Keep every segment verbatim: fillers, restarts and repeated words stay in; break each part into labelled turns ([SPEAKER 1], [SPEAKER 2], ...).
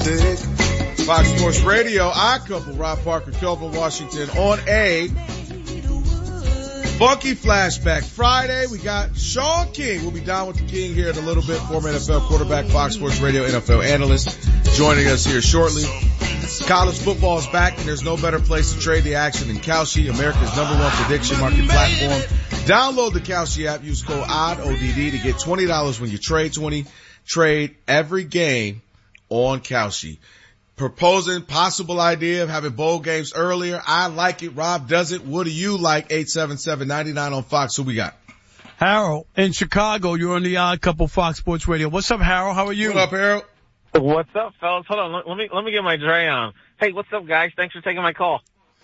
[SPEAKER 1] dig. Fox Sports Radio, I couple Rob Parker, Kelvin Washington on a funky flashback Friday. We got Sean King. We'll be down with the King here in a little bit. Former N F L quarterback, Fox Sports Radio N F L analyst, joining us here shortly. College football is back, and there's no better place to trade the action than Kalshi, America's number one prediction market platform. Download the Kalshi app. Use code O D D, O D D to get twenty dollars when you trade twenty. Trade every game on Kalshi. Proposing possible idea of having bowl games earlier. I like it. Rob doesn't. What do you like? eight seven seven, nine nine on Fox. Who we got?
[SPEAKER 2] Harold in Chicago. You're on the Odd Couple Fox Sports Radio. What's up, Harold? How are you?
[SPEAKER 1] What up, Harold?
[SPEAKER 3] What's up, fellas? Hold on. Let, let me let me get my Dre on. Hey, what's up, guys? Thanks for taking my call.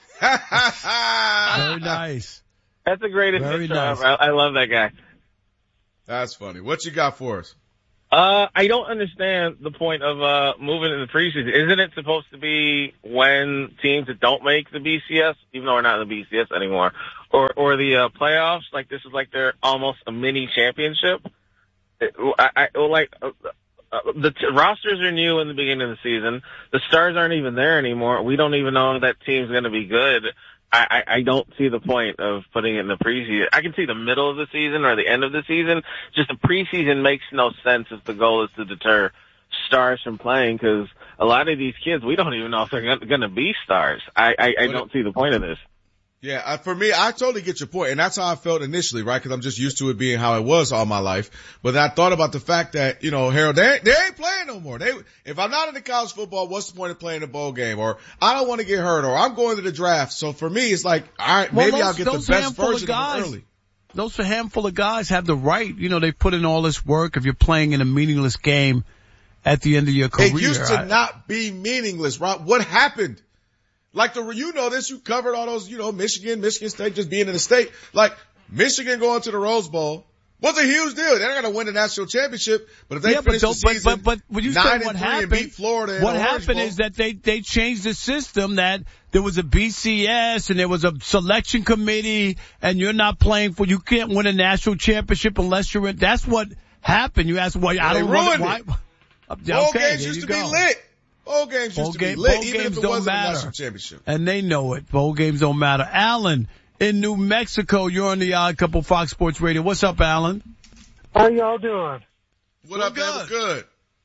[SPEAKER 2] Very nice.
[SPEAKER 3] That's the greatest
[SPEAKER 2] Very
[SPEAKER 3] intro
[SPEAKER 2] nice.
[SPEAKER 3] ever. I, I love that guy.
[SPEAKER 1] That's funny. What you got for us?
[SPEAKER 3] Uh, I don't understand the point of uh moving in the preseason. Isn't it supposed to be when teams that don't make the B C S, even though we're not in the B C S anymore, or or the uh, playoffs? Like this is like they're almost a mini championship. It, I, I like uh, uh, the t- rosters are new in the beginning of the season. The stars aren't even there anymore. We don't even know if that team's going to be good. I, I, I don't see the point of putting it in the preseason. I can see the middle of the season or the end of the season. Just the preseason makes no sense if the goal is to deter stars from playing, because a lot of these kids, we don't even know if they're going to be stars. I, I, I don't see the point of this.
[SPEAKER 1] Yeah, uh, for me, I totally get your point, and that's how I felt initially, right? Because I'm just used to it being how it was all my life. But then I thought about the fact that, you know, Harold, they, they ain't playing no more. They, if I'm not into college football, what's the point of playing a bowl game? Or I don't want to get hurt, or I'm going to the draft. So for me, it's like, all right,
[SPEAKER 2] Well,
[SPEAKER 1] maybe
[SPEAKER 2] those-
[SPEAKER 1] I'll get the
[SPEAKER 2] those
[SPEAKER 1] best
[SPEAKER 2] handful of
[SPEAKER 1] version of
[SPEAKER 2] guys-
[SPEAKER 1] it early.
[SPEAKER 2] Those handful of guys have the right. You know, they put in all this work. If you're playing in a meaningless game at the end of your career.
[SPEAKER 1] It used to
[SPEAKER 2] I,
[SPEAKER 1] not be meaningless, Rob. What happened? Like the, you know this, you covered all those, you know, Michigan, Michigan State just being in the state. Like Michigan going to the Rose Bowl was a huge deal. They're not going to win the national championship, but if they
[SPEAKER 2] yeah,
[SPEAKER 1] finish
[SPEAKER 2] but,
[SPEAKER 1] the season
[SPEAKER 2] but, but, but when you
[SPEAKER 1] nine
[SPEAKER 2] say what
[SPEAKER 1] and three
[SPEAKER 2] happened,
[SPEAKER 1] and beat Florida in
[SPEAKER 2] what
[SPEAKER 1] the Orange
[SPEAKER 2] happened
[SPEAKER 1] Bowl,
[SPEAKER 2] is that they, they changed the system, that there was a B C S and there was a selection committee, and you're not playing for, you can't win a national championship unless you're in, that's what happened. You ask why, I
[SPEAKER 1] they
[SPEAKER 2] don't
[SPEAKER 1] ruined
[SPEAKER 2] why.
[SPEAKER 1] it.
[SPEAKER 2] Okay,
[SPEAKER 1] Bowl
[SPEAKER 2] there
[SPEAKER 1] games
[SPEAKER 2] you
[SPEAKER 1] used to
[SPEAKER 2] go.
[SPEAKER 1] be lit. Bowl games
[SPEAKER 2] Bowl
[SPEAKER 1] used to
[SPEAKER 2] game-
[SPEAKER 1] be lit,
[SPEAKER 2] bowl
[SPEAKER 1] even
[SPEAKER 2] games
[SPEAKER 1] if it
[SPEAKER 2] don't
[SPEAKER 1] wasn't a
[SPEAKER 2] matter.
[SPEAKER 1] national championship.
[SPEAKER 2] And they know it. Bowl games don't matter. Alan in New Mexico, you're on the Odd Couple Fox Sports Radio. What's up, Alan?
[SPEAKER 4] How y'all doing?
[SPEAKER 1] What up, man? Good.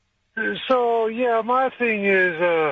[SPEAKER 4] So, yeah, my thing is, uh,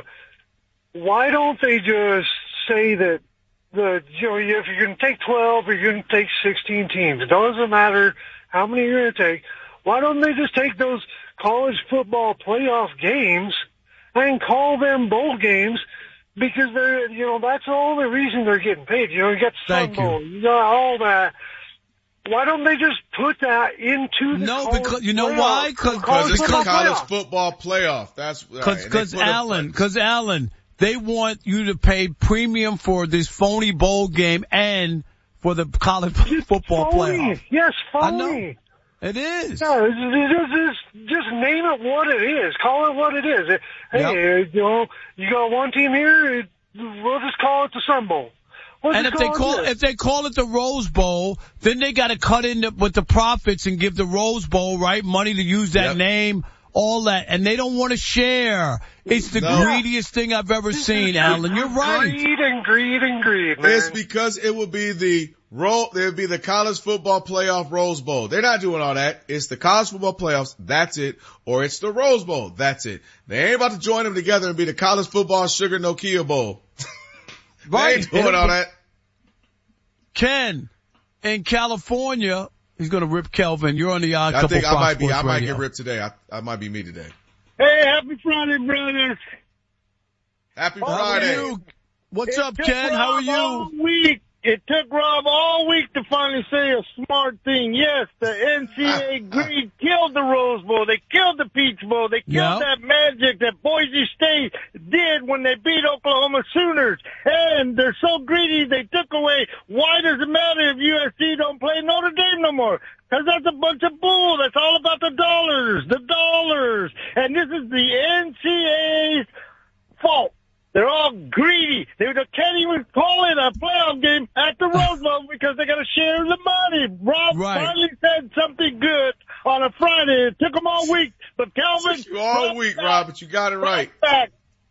[SPEAKER 4] why don't they just say that the, you know, if you're going to take twelve or you're going to take sixteen teams, it doesn't matter how many you're going to take. Why don't they just take those college football playoff games and call them bowl games? Because they're, you know, that's the only reason they're getting paid. You know, you got the Sun
[SPEAKER 2] Thank you.
[SPEAKER 4] Bowl, you got all that. Why don't they just put that into the
[SPEAKER 2] No,
[SPEAKER 4] college
[SPEAKER 2] because you know
[SPEAKER 4] playoff?
[SPEAKER 2] why? Because
[SPEAKER 1] Because it's the
[SPEAKER 4] football
[SPEAKER 1] college
[SPEAKER 4] playoff.
[SPEAKER 1] football playoff. That's right.
[SPEAKER 2] Cause,
[SPEAKER 1] And they
[SPEAKER 2] cause
[SPEAKER 1] put a-
[SPEAKER 2] Alan, cause Alan, they want you to pay premium for this phony bowl game and for the college football
[SPEAKER 4] phony.
[SPEAKER 2] playoff.
[SPEAKER 4] Yes,
[SPEAKER 2] I
[SPEAKER 4] phony.
[SPEAKER 2] know. It is.
[SPEAKER 4] No, just, just, just name it what it is. Call it what it is. Hey,
[SPEAKER 2] Yep.
[SPEAKER 4] you know, you got one team here, we'll just call it the Sun Bowl. We'll
[SPEAKER 2] And
[SPEAKER 4] just
[SPEAKER 2] if they
[SPEAKER 4] it
[SPEAKER 2] call
[SPEAKER 4] this.
[SPEAKER 2] if they call it the Rose Bowl, then they got to cut in the, with the profits and give the Rose Bowl right money to use that
[SPEAKER 1] Yep.
[SPEAKER 2] name, all that, and they don't want to share. It's the
[SPEAKER 1] No.
[SPEAKER 2] greediest thing I've ever seen, Alan. You're right.
[SPEAKER 4] Greed and greed and greed, man.
[SPEAKER 1] It's because it would be the roll, it would be the college football playoff Rose Bowl. They're not doing all that. It's the college football playoffs. That's it. Or it's the Rose Bowl. That's it. They ain't about to join them together and be the college football Sugar Nokia Bowl. They
[SPEAKER 2] Right.
[SPEAKER 1] ain't doing all that.
[SPEAKER 2] Ken in California, he's going to rip Kelvin. You're on the Odd
[SPEAKER 1] I
[SPEAKER 2] Couple
[SPEAKER 1] think I
[SPEAKER 2] Fox
[SPEAKER 1] might be,
[SPEAKER 2] Sports
[SPEAKER 1] I might
[SPEAKER 2] Radio.
[SPEAKER 1] get ripped today. I, I might be me today.
[SPEAKER 5] Hey, happy Friday, brothers.
[SPEAKER 1] Happy
[SPEAKER 2] How are
[SPEAKER 1] Friday.
[SPEAKER 2] you? What's
[SPEAKER 5] It
[SPEAKER 2] up,
[SPEAKER 5] took
[SPEAKER 2] Ken? How are
[SPEAKER 5] Rob all
[SPEAKER 2] you?
[SPEAKER 5] week. It took Rob all week to finally say a smart thing. Yes, the N C double A greed killed the Rose Bowl. They killed the Peach Bowl. They killed
[SPEAKER 2] Yeah.
[SPEAKER 5] that magic that Boise State did when they beat Oklahoma Sooners. And they're so greedy, they took away. Why does it matter if U S C don't play Notre Dame no more? Because that's a bunch of bull. That's all about the dollars, the dollars. And this is the N C double A's fault. They're all greedy. They can't even call it a playoff game at the Rose Bowl because they got to share the money. Rob
[SPEAKER 2] Right.
[SPEAKER 5] finally said something good on a Friday. It took them all week. But Calvin.
[SPEAKER 1] Took you all week, Rob, but you got it right.
[SPEAKER 5] Back.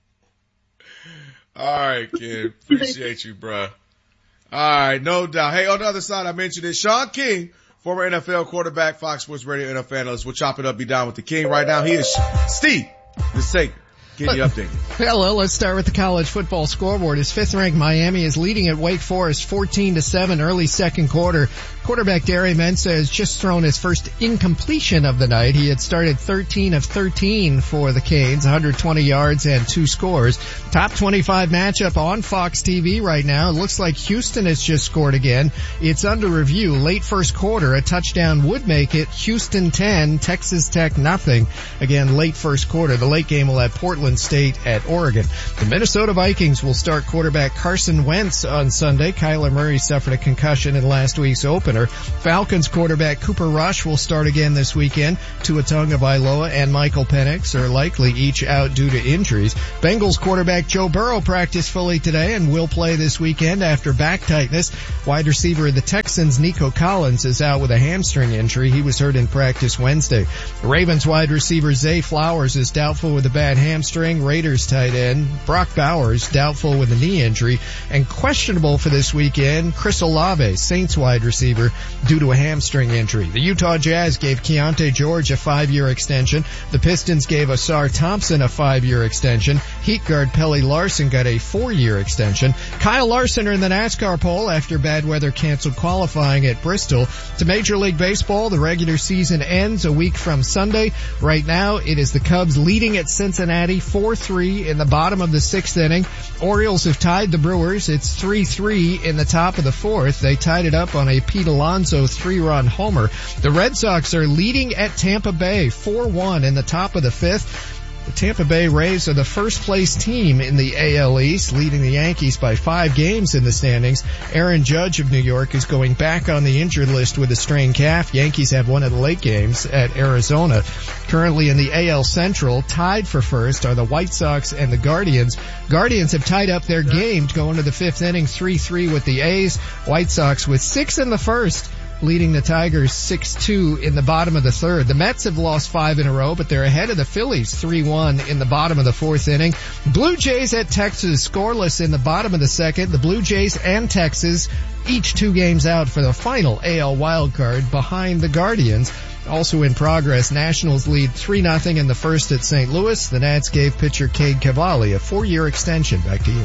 [SPEAKER 1] All right, kid. Appreciate you, bruh. All right, no doubt. Hey, on the other side, I mentioned it. Sean King, former N F L quarterback, Fox Sports Radio N F L analyst. We'll chop it up, be down with the King. Right now, he is Steve, the Sager. Get you updated.
[SPEAKER 6] Hello, let's start with the college football scoreboard. As fifth-ranked Miami is leading at Wake Forest fourteen to seven early second quarter. Quarterback Derry Mensah has just thrown his first incompletion of the night. He had started thirteen of thirteen for the Canes, one hundred twenty yards and two scores. Top twenty-five matchup on Fox T V right now. It looks like Houston has just scored again. It's under review. Late first quarter, a touchdown would make it Houston ten, Texas Tech nothing. Again, late first quarter. The late game will have Portland State at Oregon. The Minnesota Vikings will start quarterback Carson Wentz on Sunday. Kyler Murray suffered a concussion in last week's opener. Falcons quarterback Cooper Rush will start again this weekend. Tua Tagovailoa and Michael Penix are likely each out due to injuries. Bengals quarterback Joe Burrow practiced fully today and will play this weekend after back tightness. Wide receiver of the Texans Nico Collins is out with a hamstring injury. He was hurt in practice Wednesday. Ravens wide receiver Zay Flowers is doubtful with a bad hamstring. Raiders tight end Brock Bowers doubtful with a knee injury, and questionable for this weekend Chris Olave, Saints wide receiver, due to a hamstring injury. The Utah Jazz gave Keontae George a five-year extension. The Pistons gave Asar Thompson a five-year extension. Heat guard Pelly Larson got a four-year extension. Kyle Larson in the NASCAR poll after bad weather canceled qualifying at Bristol. To Major League Baseball, the regular season ends a week from Sunday. Right now, it is the Cubs leading at Cincinnati four three in the bottom of the sixth inning. Orioles have tied the Brewers. It's three three in the top of the fourth. They tied it up on a Pete Alonso three-run homer. The Red Sox are leading at Tampa Bay four one in the top of the fifth. The Tampa Bay Rays are the first place team in the A L East, leading the Yankees by five games in the standings. Aaron Judge of New York is going back on the injured list with a strained calf. Yankees have won at the late games at Arizona. Currently in the A L Central, tied for first are the White Sox and the Guardians. Guardians have tied up their game to go into the fifth inning three three with the A's. White Sox with six in the first, leading the Tigers six two in the bottom of the third. The Mets have lost five in a row, but they're ahead of the Phillies three one in the bottom of the fourth inning. Blue Jays at Texas scoreless in the bottom of the second. The Blue Jays and Texas each two games out for the final A L wildcard behind the Guardians. Also in progress, Nationals lead three nothing in the first at Saint Louis. The Nats gave pitcher Cade Cavalli a four-year extension. Back to you.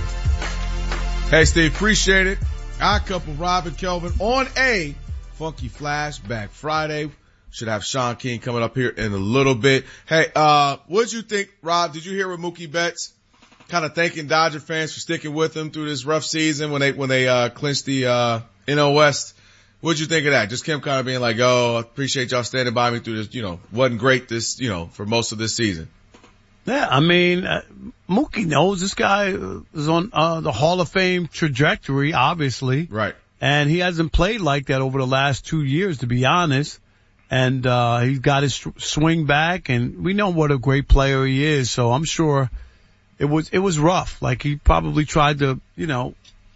[SPEAKER 1] Hey, Steve, appreciate it. Our couple, Rob and Kelvin, on a Funky Flashback Friday. Should have Sean King coming up here in a little bit. Hey, uh, what'd you think, Rob? Did you hear what Mookie Betts kind of thanking Dodger fans for sticking with him through this rough season when they, when they, uh, clinched the, uh, N L West? What'd you think of that? Just Kim kind of being like, oh, I appreciate y'all standing by me through this, you know, wasn't great this, you know, for most of this season.
[SPEAKER 2] Yeah, I mean, uh, Mookie knows this guy is on, uh, the Hall of Fame trajectory, obviously.
[SPEAKER 1] Right.
[SPEAKER 2] And he hasn't played like that over the last two years, to be honest. And, uh, he's got his swing back, and we know what a great player he is. So I'm sure it was, it was rough. Like, he probably tried to, you know,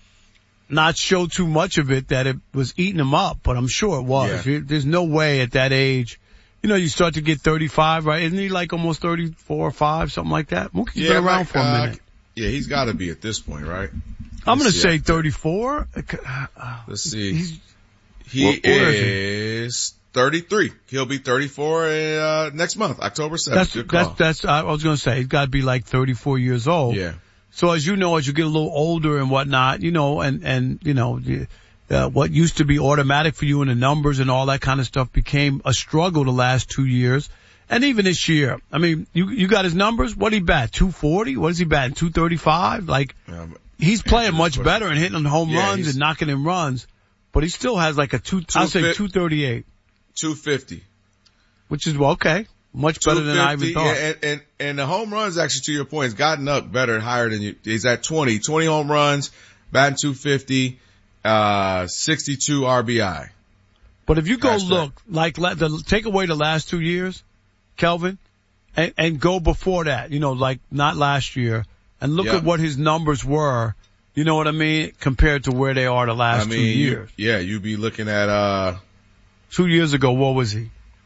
[SPEAKER 2] not show too much of it, that it was eating him up, but I'm sure it was. Yeah. There's no way at that age. You know, you start to get thirty-five, right? Isn't he like almost thirty-four or five, something like that? Mookie's
[SPEAKER 1] yeah,
[SPEAKER 2] been around
[SPEAKER 1] like,
[SPEAKER 2] for a minute.
[SPEAKER 1] Uh, yeah, he's got to be at this point, right?
[SPEAKER 2] I'm going to say thirty-four.
[SPEAKER 1] Let's see.
[SPEAKER 2] He's,
[SPEAKER 1] he
[SPEAKER 2] what, what
[SPEAKER 1] is, is thirty-three. He'll be thirty-four uh, next month, October seventh.
[SPEAKER 2] That's, that's, that's, I was going to say, he's got to be like thirty-four years old.
[SPEAKER 1] Yeah.
[SPEAKER 2] So as you know, as you get a little older and whatnot, you know, and, and, you know, uh, what used to be automatic for you in the numbers and all that kind of stuff became a struggle the last two years. And even this year, I mean, you, you got his numbers. What did he bat? two forty? What is he batting? two thirty-five? Like, um, he's playing much better and hitting home yeah, runs and knocking in runs, but he still has like a two, I'll say two thirty-eight.
[SPEAKER 1] two fifty.
[SPEAKER 2] Which is, well, okay. Much better than I even thought.
[SPEAKER 1] Yeah, and, and, and the home runs, actually, to your point, has gotten up better, higher than you. He's at twenty. twenty home runs, batting two fifty, uh, sixty-two R B I.
[SPEAKER 2] But if you go Hashtag. look, like, the, take away the last two years, Kelvin, and, and go before that, you know, like not last year, and look yeah. at what his numbers were, you know what I mean, compared to where they are the last I mean, two years.
[SPEAKER 1] You, yeah, you'd be looking at, uh,
[SPEAKER 2] two years ago, what was he?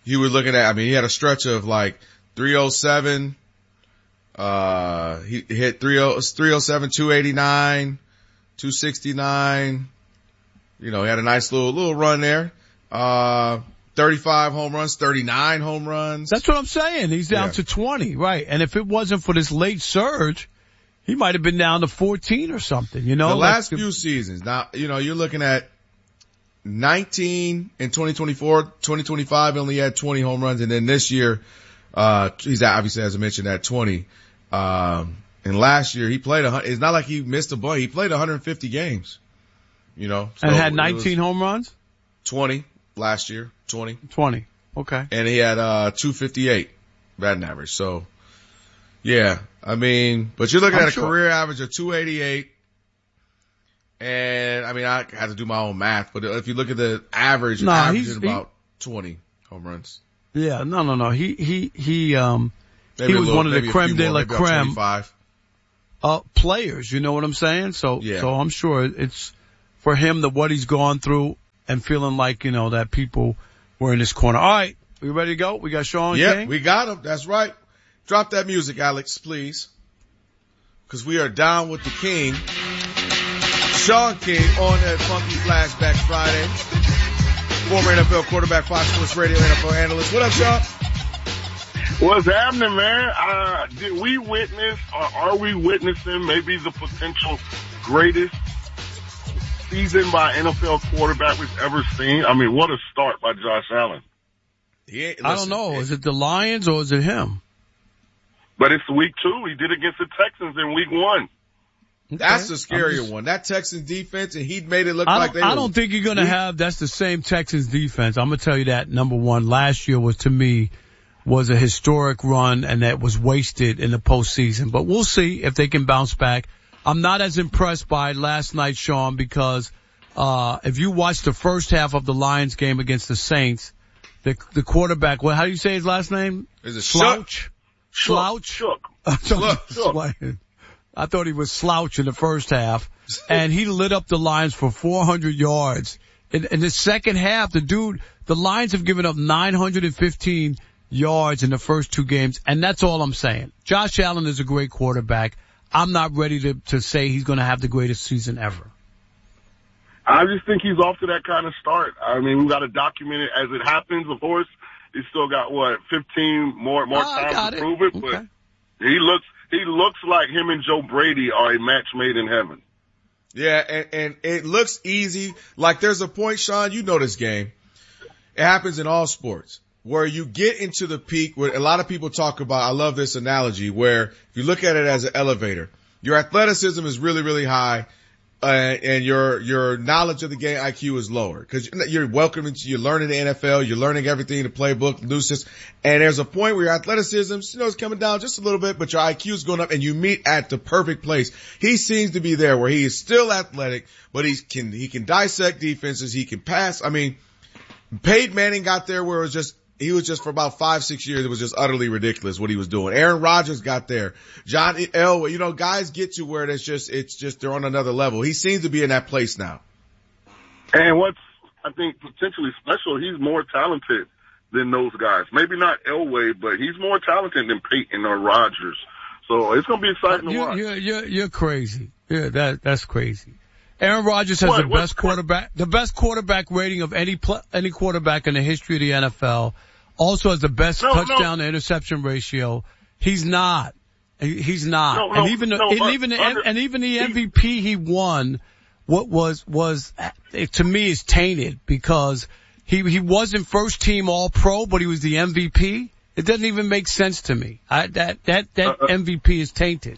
[SPEAKER 1] he was looking at, I mean, he had a stretch of like three oh seven, uh, he hit three oh seven, two eighty-nine, two sixty-nine. You know, he had a nice little, little run there. Uh, thirty-five home runs, thirty-nine home runs.
[SPEAKER 2] That's what I'm saying. He's down yeah. to twenty, right? And if it wasn't for this late surge, he might have been down to fourteen or something, you know?
[SPEAKER 1] The last
[SPEAKER 2] like,
[SPEAKER 1] few seasons. Now, you know, you're looking at nineteen in twenty twenty-four, twenty twenty-five, only had twenty home runs. And then this year, uh, he's obviously, as I mentioned, at twenty. Um, and last year he played a, it's not like he missed a bunch. He played one hundred fifty games, you know. So
[SPEAKER 2] and had nineteen home runs?
[SPEAKER 1] twenty last year, twenty.
[SPEAKER 2] twenty. Okay.
[SPEAKER 1] And he had, uh, two fifty-eight batting average. So yeah, I mean, but you're looking I'm at a sure. career average of two eighty-eight. And I mean, I had to do my own math, but if you look at the average,
[SPEAKER 2] no,
[SPEAKER 1] averaging about he, twenty home runs.
[SPEAKER 2] Yeah, no, no, no. He, he, he, um,
[SPEAKER 1] maybe
[SPEAKER 2] he was
[SPEAKER 1] little,
[SPEAKER 2] one of the creme de
[SPEAKER 1] more,
[SPEAKER 2] la creme, uh, players. You know what I'm saying? So, yeah. so I'm sure it's for him that what he's gone through and feeling like, you know, that people were in his corner. All right. We ready to go? We got Sean
[SPEAKER 1] Yeah,
[SPEAKER 2] King?
[SPEAKER 1] we got him. That's right. Drop that music, Alex, please. Cause we are down with the king. Sean King on that Funky Flashback Friday. Former N F L quarterback, Fox Sports Radio N F L analyst. What up, Sean?
[SPEAKER 7] What's happening, man? Uh, did we witness, or are we witnessing maybe the potential greatest season by N F L quarterback we've ever seen? I mean, what a start by Josh Allen.
[SPEAKER 1] He ain't, listen,
[SPEAKER 2] I don't know. Is it the Lions or is it him?
[SPEAKER 7] But it's week two. He did against the Texans in week one.
[SPEAKER 1] That's the scarier just, one. That Texans defense, and he made it look
[SPEAKER 2] I
[SPEAKER 1] like they
[SPEAKER 2] I
[SPEAKER 1] were
[SPEAKER 2] don't think you're going to have, that's the same Texans defense. I'm going to tell you that, number one. Last year was, to me, was a historic run, and that was wasted in the postseason. But we'll see if they can bounce back. I'm not as impressed by last night, Sean, because uh if you watch the first half of the Lions game against the Saints, the the quarterback, well, how do you say his last name?
[SPEAKER 1] Is it
[SPEAKER 2] Slouch?
[SPEAKER 7] Slouch?
[SPEAKER 2] Shook. Shook. I thought he was slouch in the first half, and he lit up the Lions for four hundred yards. In, in the second half, the dude, the Lions have given up nine hundred fifteen yards in the first two games, and that's all I'm saying. Josh Allen is a great quarterback. I'm not ready to, to say he's going to have the greatest season ever.
[SPEAKER 7] I just think he's off to that kind of start. I mean, we've got to document it as it happens, of course. He's still got, what, fifteen more, more
[SPEAKER 2] oh,
[SPEAKER 7] time to
[SPEAKER 2] it.
[SPEAKER 7] prove it,
[SPEAKER 2] okay.
[SPEAKER 7] but he looks, He looks like him and Joe Brady are a match made in heaven.
[SPEAKER 1] Yeah, and, and it looks easy. Like there's a point, Sean, you know this game. It happens in all sports where you get into the peak where a lot of people talk about, I love this analogy, where if you look at it as an elevator, your athleticism is really, really high. Uh, and your, your knowledge of the game I Q is lower because you're welcoming to, you're learning the N F L, you're learning everything, the playbook, new system. And there's a point where your athleticism, you know, is coming down just a little bit, but your I Q is going up and you meet at the perfect place. He seems to be there where he is still athletic, but he can, he can dissect defenses. He can pass. I mean, Peyton Manning got there where it was just, he was just for about five, six years. It was just utterly ridiculous what he was doing. Aaron Rodgers got there. John Elway, you know, guys get to where it's just, it's just, they're on another level. He seems to be in that place now.
[SPEAKER 7] And what's, I think, potentially special, he's more talented than those guys. Maybe not Elway, but he's more talented than Peyton or Rodgers. So it's going to be exciting to
[SPEAKER 2] you're,
[SPEAKER 7] watch.
[SPEAKER 2] You're, you're, you're crazy. Yeah, that, that's crazy. Aaron Rodgers has what, the best quarterback, the best quarterback rating of any pl- any quarterback in the history of the N F L. Also has the best no, touchdown no. to interception ratio. He's not. He's not.
[SPEAKER 7] No,
[SPEAKER 2] and
[SPEAKER 7] no,
[SPEAKER 2] even
[SPEAKER 7] no,
[SPEAKER 2] and
[SPEAKER 7] uh,
[SPEAKER 2] even the,
[SPEAKER 7] under,
[SPEAKER 2] and even the M V P he won, what was was to me is tainted because he he wasn't first team All Pro, but he was the M V P. It doesn't even make sense to me. I, that that that uh, uh, M V P is tainted.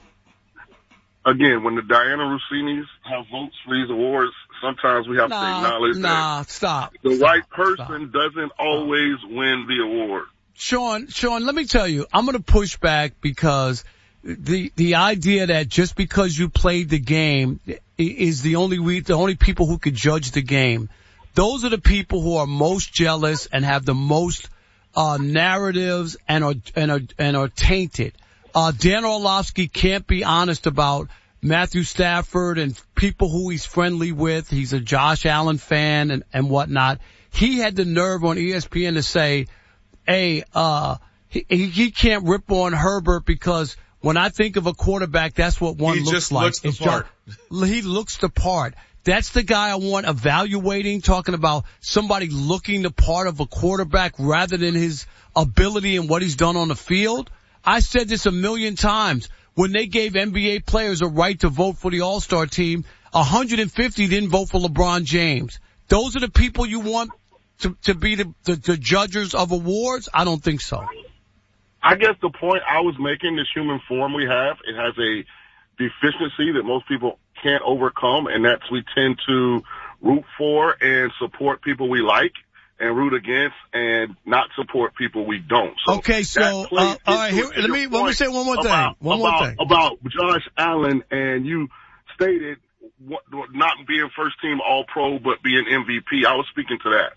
[SPEAKER 7] Again, when the Diana Rossinis have votes for these awards, sometimes we have
[SPEAKER 2] nah,
[SPEAKER 7] to acknowledge
[SPEAKER 2] nah,
[SPEAKER 7] that
[SPEAKER 2] stop,
[SPEAKER 7] the
[SPEAKER 2] stop,
[SPEAKER 7] right person
[SPEAKER 2] stop.
[SPEAKER 7] doesn't always win the award.
[SPEAKER 2] Sean, Sean, let me tell you, I'm going to push back because the the idea that just because you played the game is the only we, the only people who could judge the game. Those are the people who are most jealous and have the most uh narratives and are and are and are tainted. Uh, Dan Orlovsky can't be honest about Matthew Stafford and people who he's friendly with. He's a Josh Allen fan and, and whatnot. He had the nerve on E S P N to say hey, uh, he, he can't rip on Herbert because when I think of a quarterback, that's what one
[SPEAKER 1] he
[SPEAKER 2] looks
[SPEAKER 1] just
[SPEAKER 2] like.
[SPEAKER 1] Looks the
[SPEAKER 2] it's
[SPEAKER 1] part.
[SPEAKER 2] Just, he looks the part. That's the guy I want evaluating, talking about somebody looking the part of a quarterback rather than his ability and what he's done on the field. I said this a million times. When they gave N B A players a right to vote for the All-Star team, one hundred fifty didn't vote for LeBron James. Those are the people you want to, to be the, the, the judges of awards? I don't think so.
[SPEAKER 7] I guess the point I was making, this human form we have, it has a deficiency that most people can't overcome, and that's we tend to root for and support people we like and root against and not support people we don't. So
[SPEAKER 2] okay, so, uh, all right, here, let me, let me say one more thing.
[SPEAKER 7] About,
[SPEAKER 2] one
[SPEAKER 7] about,
[SPEAKER 2] more thing.
[SPEAKER 7] About Josh Allen, and you stated what, not being first team all pro, but being M V P. I was speaking to that.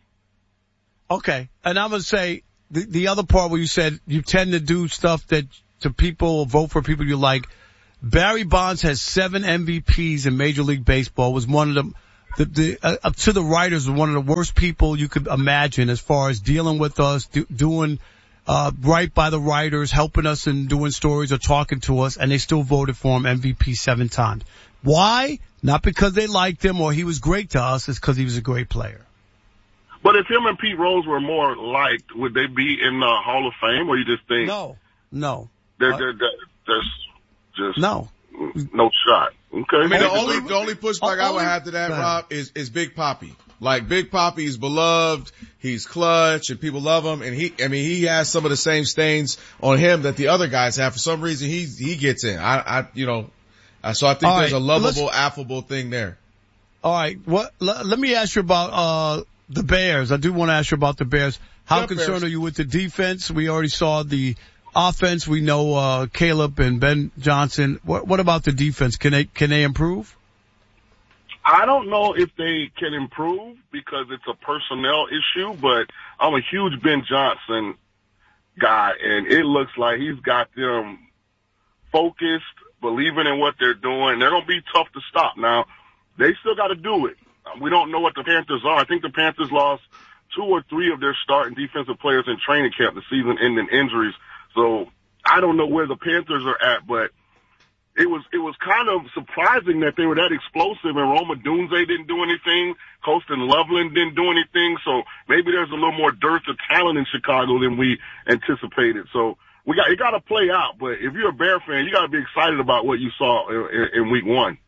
[SPEAKER 2] Okay. And I'm going to say the, the other part where you said you tend to do stuff that to people, vote for people you like. Barry Bonds has seven M V Ps in Major League Baseball, was one of them. The, the, uh, up to the writers, one of the worst people you could imagine as far as dealing with us, do, doing, uh, right by the writers, helping us and doing stories or talking to us, and they still voted for him M V P seven times. Why? Not because they liked him or he was great to us, it's because he was a great player.
[SPEAKER 7] But if him and Pete Rose were more liked, would they be in the Hall of Fame, or you just think?
[SPEAKER 2] No, no.
[SPEAKER 7] They're,
[SPEAKER 2] uh,
[SPEAKER 7] they're, they're, there's just
[SPEAKER 2] no.
[SPEAKER 7] no shot. Okay.
[SPEAKER 1] I mean, the only, the only pushback
[SPEAKER 2] Oh,
[SPEAKER 1] I would
[SPEAKER 2] only-
[SPEAKER 1] have to that,
[SPEAKER 2] Go ahead.
[SPEAKER 1] Rob, is, is Big Papi. Like, Big Papi is beloved, he's clutch, and people love him, and he, I mean, he has some of the same stains on him that the other guys have. For some reason, he, he gets in. I, I, you know, uh, so I think
[SPEAKER 2] All
[SPEAKER 1] there's
[SPEAKER 2] right,
[SPEAKER 1] a lovable,
[SPEAKER 2] let's-
[SPEAKER 1] affable thing there.
[SPEAKER 2] All right. What, let, let me ask you about, uh, the Bears. I do want to ask you about the Bears. How
[SPEAKER 1] Yeah,
[SPEAKER 2] concerned
[SPEAKER 1] Bears.
[SPEAKER 2] are you with the defense? We already saw the offense. We know, uh, Caleb and Ben Johnson. What, what about the defense? Can they, can they improve?
[SPEAKER 7] I don't know if they can improve because it's a personnel issue, but I'm a huge Ben Johnson guy, and it looks like he's got them focused, believing in what they're doing. They're going to be tough to stop. Now, they still got to do it. We don't know what the Panthers are. I think the Panthers lost two or three of their starting defensive players in training camp, the season-ending injuries. So I don't know where the Panthers are at, but it was it was kind of surprising that they were that explosive, and Roma Dunze didn't do anything. Colston Loveland didn't do anything. So maybe there's a little more dearth of talent in Chicago than we anticipated. So we got it got to play out. But if you're a Bear fan, you got to be excited about what you saw in, in, in week one.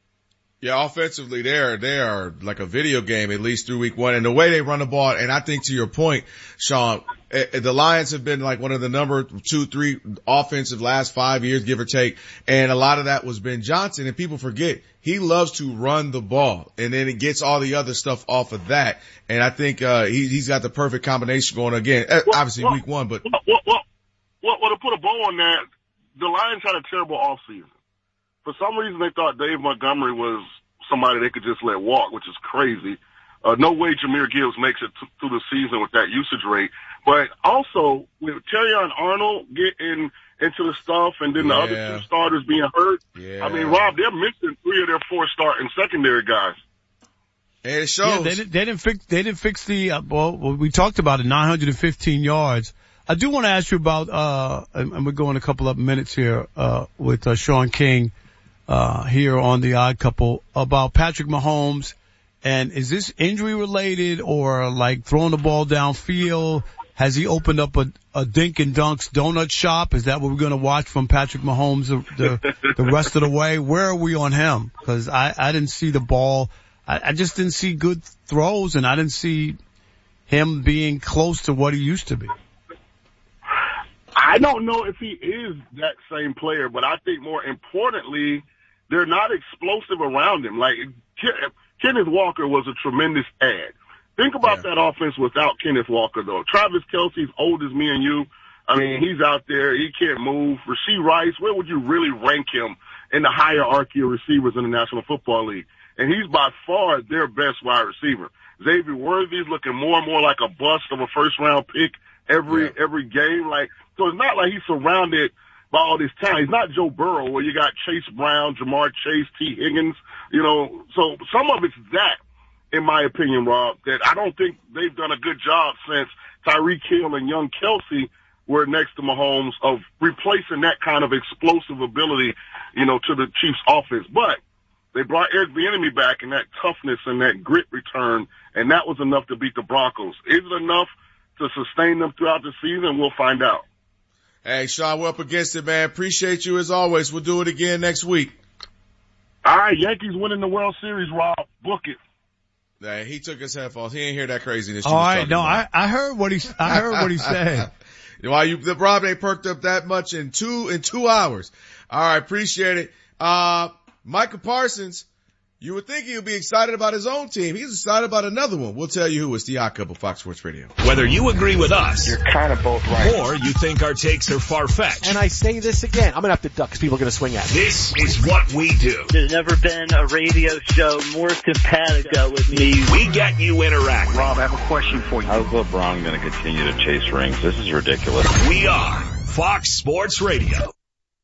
[SPEAKER 1] Yeah, offensively, they are, they are like a video game, at least through week one. And the way they run the ball, and I think to your point, Sean, eh, the Lions have been like one of the number two, three offensive last five years, give or take. And a lot of that was Ben Johnson. And people forget, he loves to run the ball. And then it gets all the other stuff off of that. And I think, uh, he, he's got the perfect combination going again. Eh, obviously
[SPEAKER 7] well,
[SPEAKER 1] week one, but.
[SPEAKER 7] Well, well, well, well, to put a bow on that, the Lions had a terrible offseason. For some reason, they thought Dave Montgomery was somebody they could just let walk, which is crazy. Uh, no way Jahmyr Gibbs makes it t- through the season with that usage rate. But also, with Terrion Arnold getting into the stuff and then the
[SPEAKER 1] Yeah.
[SPEAKER 7] other two starters being hurt,
[SPEAKER 1] Yeah.
[SPEAKER 7] I mean, Rob, they're missing three of their four starting secondary guys.
[SPEAKER 1] And it shows.
[SPEAKER 2] Yeah, they didn't, they didn't fix, they didn't fix the, uh, well, we talked about it, nine hundred fifteen yards. I do want to ask you about, uh, and, and we're going a couple of minutes here, uh, with, uh, Sean King, uh, here on the Odd Couple about Patrick Mahomes. And is this injury related or like throwing the ball downfield? Has he opened up a, a Dink and Dunks donut shop? Is that what we're going to watch from Patrick Mahomes the, the, the rest of the way? Where are we on him? Cause I, I didn't see the ball. I, I just didn't see good throws and I didn't see him being close to what he used to be.
[SPEAKER 7] I don't know if he is that same player, but I think more importantly, they're not explosive around him. Like Kenneth Walker was a tremendous add. Think about
[SPEAKER 1] Yeah.
[SPEAKER 7] that offense without Kenneth Walker, though. Travis Kelce's old as me and you. I mean, he's out there. He can't move. Rasheed Rice, where would you really rank him in the hierarchy of receivers in the National Football League? And he's by far their best wide receiver. Xavier Worthy's looking more and more like a bust of a first-round pick every
[SPEAKER 1] Yeah.
[SPEAKER 7] every game. Like, so it's not like he's surrounded by all this talent. He's not Joe Burrow where you got Chase Brown, Jamar Chase, T. Higgins, you know. So some of it's that, in my opinion, Rob, that I don't think they've done a good job since Tyreek Hill and young Kelsey were next to Mahomes, of replacing that kind of explosive ability, you know, to the Chiefs offense. But they brought Eric Bieniemy back, and that toughness and that grit return, and that was enough to beat the Broncos. Is it enough to sustain them throughout the season? We'll find out.
[SPEAKER 1] Hey, Sean, we're up against it, man. Appreciate you as always. We'll do it again next week.
[SPEAKER 7] All right, Yankees winning the World Series, Rob. Book it.
[SPEAKER 1] Hey, he took his headphones. He ain't hear that craziness.
[SPEAKER 2] All right, no, I, I heard what he, I heard what he said.
[SPEAKER 1] Why you, the Rob ain't perked up that much in two, in two hours. All right, appreciate it. Uh, Micah Parsons, you would think he would be excited about his own team. He's excited about another one. We'll tell you who. It's the Odd Couple, Fox Sports Radio.
[SPEAKER 8] Whether you agree with us,
[SPEAKER 9] you're kind of both right,
[SPEAKER 8] or you think our takes are far-fetched.
[SPEAKER 10] And I say this again, I'm going to have to duck because people are going to swing at me.
[SPEAKER 8] This is what we do.
[SPEAKER 11] There's never been a radio show more compatible with me.
[SPEAKER 8] We get you interacting.
[SPEAKER 9] Rob, I have a question for you.
[SPEAKER 12] How's LeBron going to continue to chase rings? This is ridiculous.
[SPEAKER 8] We are Fox Sports Radio.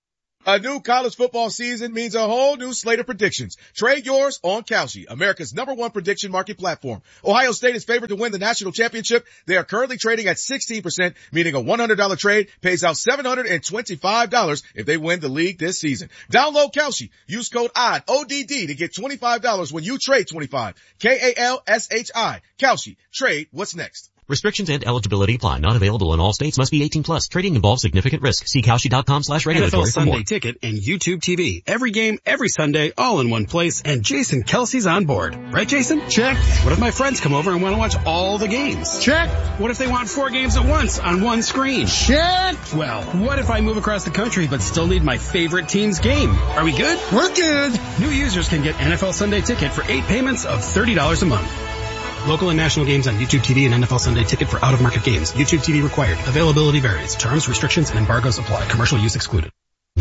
[SPEAKER 1] A new college football season means a whole new slate of predictions. Trade yours on Kalshi, America's number one prediction market platform. Ohio State is favored to win the national championship. They are currently trading at sixteen percent, meaning a one hundred dollars trade pays out seven hundred twenty-five dollars if they win the league this season. Download Kalshi. Use code O D D, O D D, to get twenty-five dollars when you trade twenty-five. K A L S H I. Kalshi. Trade what's next.
[SPEAKER 13] Restrictions and eligibility apply. Not available in all states. Must be eighteen plus. Trading involves significant risk. See Kalshi.com slash regulatory
[SPEAKER 14] N F L
[SPEAKER 13] for more.
[SPEAKER 14] Sunday Ticket and YouTube T V. Every game, every Sunday, all in one place. And Jason Kelsey's on board. Right, Jason?
[SPEAKER 2] Check.
[SPEAKER 14] What if my friends come over and want to watch all the games?
[SPEAKER 2] Check.
[SPEAKER 14] What if they want four games at once on one screen?
[SPEAKER 2] Check.
[SPEAKER 14] Well, what if I move across the country but still need my favorite team's game? Are we good?
[SPEAKER 2] We're good.
[SPEAKER 14] New users can get N F L Sunday Ticket for eight payments of thirty dollars a month. Local and national games on YouTube T V and N F L Sunday Ticket for out-of-market games. YouTube T V required. Availability varies. Terms, restrictions, and embargoes apply. Commercial use excluded.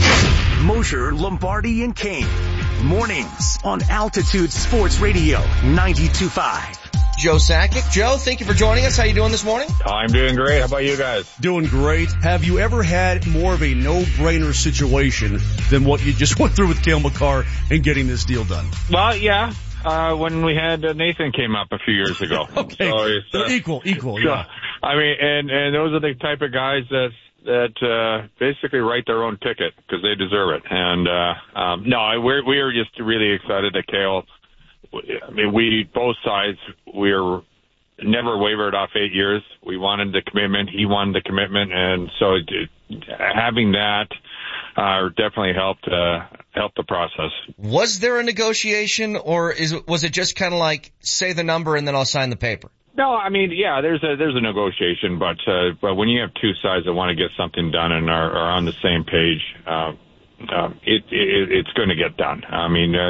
[SPEAKER 8] Mosher, Lombardi, and Kane. Mornings on Altitude Sports Radio ninety-two point five.
[SPEAKER 15] Joe Sakic. Joe, thank you for joining us. How you doing this morning?
[SPEAKER 12] I'm doing great. How about you guys?
[SPEAKER 16] Doing great. Have you ever had more of a no-brainer situation than what you just went through with Cale Makar and getting this deal done?
[SPEAKER 12] Well, yeah. Uh, when we had uh, Nathan came up a few years ago.
[SPEAKER 16] Okay.
[SPEAKER 12] So it's, uh,
[SPEAKER 16] equal, equal,
[SPEAKER 12] so,
[SPEAKER 16] yeah.
[SPEAKER 12] I mean, and, and those are the type of guys that, that, uh, basically write their own ticket because they deserve it. And, uh, um, no, we're, we are just really excited that Cale, I mean, we, both sides, we're never wavered off eight years. We wanted the commitment. He wanted the commitment. And so it, having that, uh, definitely helped, uh, help the process.
[SPEAKER 15] Was there a negotiation, or is was it just kind of like, say the number and then I'll sign the paper?
[SPEAKER 12] No, I mean, yeah, there's a there's a negotiation, but uh, but when you have two sides that want to get something done and are, are on the same page, uh, uh, it, it it's going to get done. I mean, uh,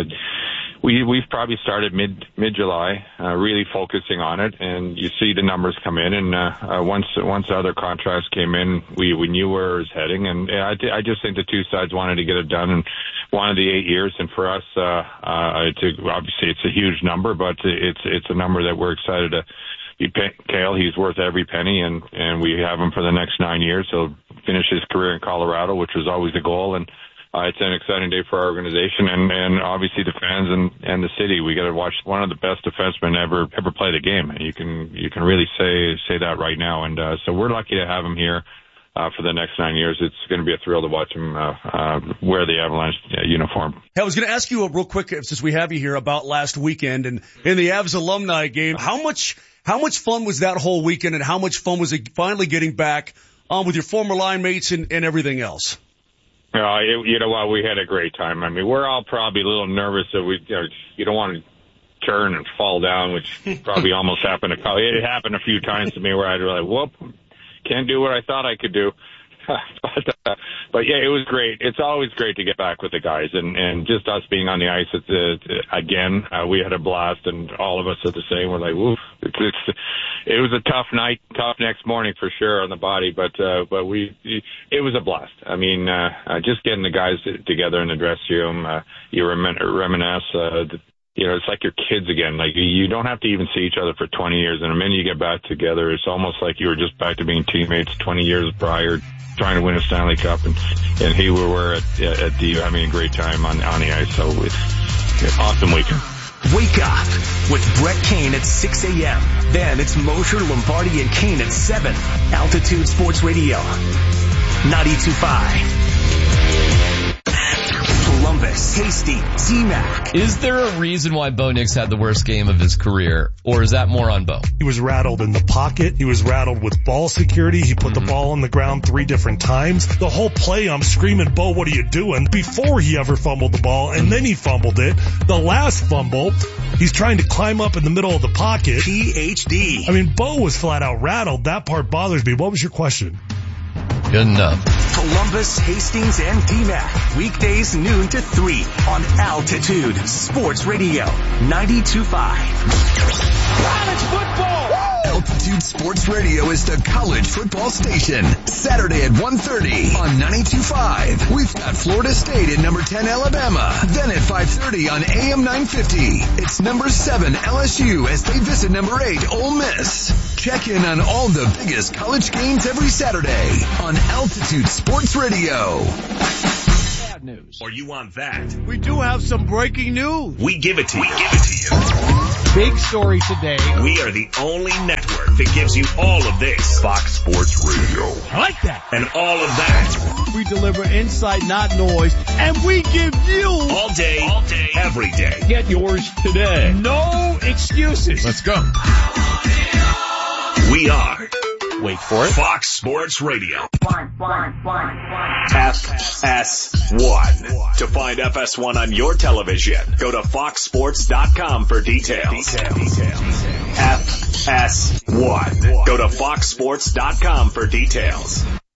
[SPEAKER 12] we we've probably started mid mid July, uh, really focusing on it, and you see the numbers come in, and uh, uh, once once other contracts came in, we we knew where it was heading, and I I just think the two sides wanted to get it done and wanted the eight years, and for us, uh, uh, it's a, obviously it's a huge number, but it's it's a number that we're excited to. He, Cale, he's worth every penny, and, and we have him for the next nine years. He'll finish his career in Colorado, which was always the goal, and uh, it's an exciting day for our organization and, and obviously the fans and, and the city. We got to watch one of the best defensemen ever ever play the game. You can you can really say say that right now, and uh, so we're lucky to have him here. Uh, for the next nine years, it's going to be a thrill to watch him uh, uh, wear the Avalanche uh, uniform.
[SPEAKER 16] Hey, I was going to ask you a real quick, since we have you here, about last weekend and in the Avs alumni game. How much how much fun was that whole weekend, and how much fun was it finally getting back um, with your former line mates and, and everything else?
[SPEAKER 12] Uh, it, you know what? We had a great time. I mean, we're all probably a little nervous that we you, know, you don't want to turn and fall down, which probably almost happened. To, it happened a few times to me where I'd be like, whoop. Can't do what I thought I could do. but, uh, but yeah, it was great. It's always great to get back with the guys, and, and just us being on the ice at the, again, uh, we had a blast, and all of us are the same. We're like, woof. It's, it's, it was a tough night, tough next morning for sure on the body, but, uh, but we, it was a blast. I mean, uh, uh just getting the guys together in the dressing room, uh, you remin- reminisce, uh, the, You know, it's like your kids again. Like, you don't have to even see each other for twenty years. And the minute you get back together, it's almost like you were just back to being teammates twenty years prior, trying to win a Stanley Cup. And, and here we were at, at the, having a great time on, on the ice. So it's an awesome weekend.
[SPEAKER 8] Wake up with Brett Kane at six a.m. Then it's Mosher, Lombardi, and Kane at seven. Altitude Sports Radio, ninety-two point five. Columbus, Hasty, Z-Mac.
[SPEAKER 17] Is there a reason why Bo Nix had the worst game of his career, or is that more on Bo?
[SPEAKER 18] He was rattled in the pocket. He was rattled with ball security. He put mm-hmm. the ball on the ground three different times. The whole play, I'm screaming, Bo, what are you doing? Before he ever fumbled the ball, and then he fumbled it. The last fumble, he's trying to climb up in the middle of the pocket.
[SPEAKER 8] P H D.
[SPEAKER 18] I mean, Bo was flat out rattled. That part bothers me. What was your question?
[SPEAKER 17] Good enough.
[SPEAKER 8] Columbus, Hastings, and D MAC. Weekdays noon to three on Altitude Sports Radio, ninety-two point five.
[SPEAKER 19] College football! Altitude Sports Radio is the college football station. Saturday at one thirty on ninety-two point five. We've got Florida State at number ten Alabama. Then at five thirty on A M nine fifty, it's number seven L S U as they visit number eight Ole Miss. Check in on all the biggest college games every Saturday on Altitude Sports Radio.
[SPEAKER 8] Bad news. Or you want that?
[SPEAKER 2] We do have some breaking news.
[SPEAKER 8] We give it to you. We give it to you.
[SPEAKER 20] Big story today.
[SPEAKER 8] We are the only network that gives you all of this. Fox Sports Radio.
[SPEAKER 2] I like that.
[SPEAKER 8] And all of that.
[SPEAKER 2] We deliver insight, not noise. And we give you
[SPEAKER 8] all day, all day, every day.
[SPEAKER 20] Get yours today.
[SPEAKER 2] No excuses.
[SPEAKER 20] Let's go.
[SPEAKER 8] We are.
[SPEAKER 20] Wait for it.
[SPEAKER 8] Fox Sports Radio. F S one. To find F S one on your television, go to fox sports dot com for details. F S one. Go to fox sports dot com for details.